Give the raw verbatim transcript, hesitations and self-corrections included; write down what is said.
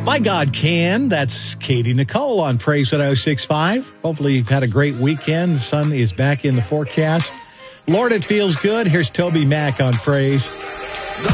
My God Can. That's Katie Nicole on Praise one oh six point five. Hopefully you've had a great weekend. The sun is back in the forecast. Lord, it feels good. Here's Toby Mac on Praise.